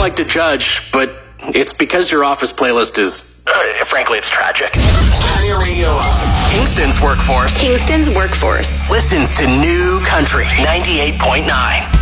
like to judge, but it's because your office playlist is, frankly, it's tragic. Kingston's workforce Kingston's workforce listens to New Country 98.9.